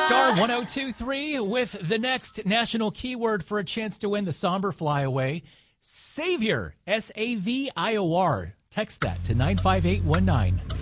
Star 1023 with the next national keyword for a chance to win the Somber Flyaway. Savior, Savior. Text that to 95819.